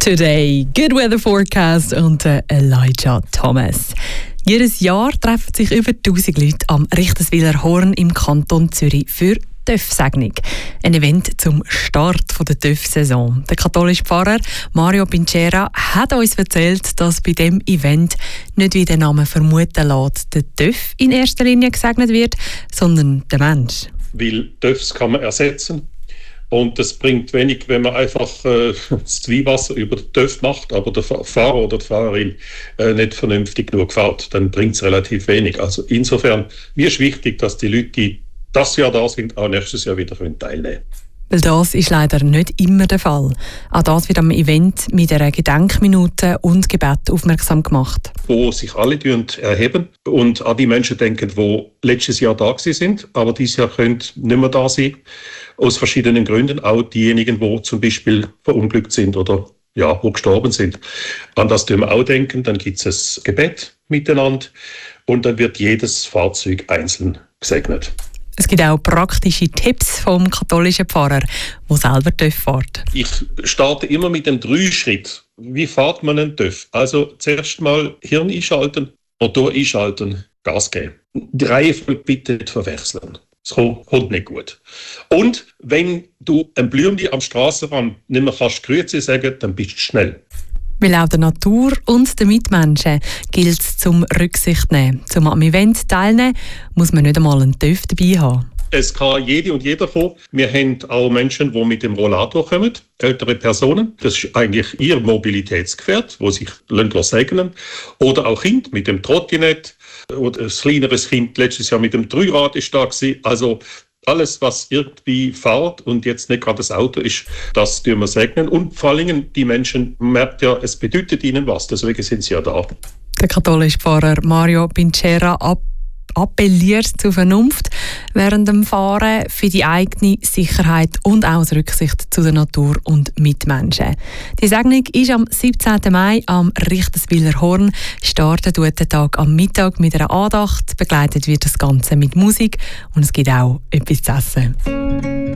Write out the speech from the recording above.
Today, Good Weather Forecast und Elijah Thomas. Jedes Jahr treffen sich über 1000 Leute am Richterswiller Horn im Kanton Zürich für TÜV-Segnung. Ein Event zum Start der TÜV-Saison. Der katholische Pfarrer Mario Pinchera hat uns erzählt, dass bei diesem Event nicht, wie der Name vermuten lässt, der TÜV in erster Linie gesegnet wird, sondern der Mensch. Weil TÜVs kann man ersetzen. Und es bringt wenig, wenn man einfach das Ziehwasser über den TÜV macht, aber der Fahrer oder die Fahrerin nicht vernünftig genug fährt, dann bringt es relativ wenig. Also insofern, mir ist wichtig, dass die Leute, die das Jahr da sind, auch nächstes Jahr wieder teilnehmen können. Weil das ist leider nicht immer der Fall. Auch das wird am Event mit einer Gedenkminute und Gebet aufmerksam gemacht. Wo sich alle erheben und an die Menschen denken, die letztes Jahr da sind, aber dieses Jahr können nicht mehr da sein. Aus verschiedenen Gründen. Auch diejenigen, die zum Beispiel verunglückt sind oder wo gestorben sind. An das tun wir auch denken. Dann gibt es ein Gebet miteinander und dann wird jedes Fahrzeug einzeln gesegnet. Es gibt auch praktische Tipps vom katholischen Pfarrer, der selber TÜV fährt. Ich starte immer mit dem 3-Schritt. Wie fährt man einen TÜV? Also zuerst mal Hirn einschalten, Motor einschalten, Gas geben. Die Reihenfolge bitte nicht verwechseln. Das kommt nicht gut. Und wenn du ein Blümchen am Strassenrand nicht mehr kannst Grüezi sagen, dann bist du schnell. Weil auch der Natur und den Mitmenschen gilt es zum Rücksicht nehmen. Zum am Event teilnehmen, muss man nicht einmal einen TÜV dabei haben. Es kann jede und jeder kommen. Wir haben auch Menschen, die mit dem Rollator kommen, ältere Personen. Das ist eigentlich ihr Mobilitätsgefährt, das sich segnen. Oder auch Kinder mit dem Trottinett. Oder ein kleineres Kind letztes Jahr mit dem 3-Rad ist da gewesen. Also alles, was irgendwie fährt und jetzt nicht gerade das Auto ist, das tun wir segnen. Und vor allem die Menschen merken ja, es bedeutet ihnen was, deswegen sind sie ja da. Der katholische Pfarrer Mario Pinchera appelliert zur Vernunft während dem Fahren für die eigene Sicherheit und auch aus Rücksicht zu der Natur und Mitmenschen. Die Segnung ist am 17. Mai am Richterswiller Horn. Startet der Tag am Mittag mit einer Andacht. Begleitet wird das Ganze mit Musik und es gibt auch etwas zu essen.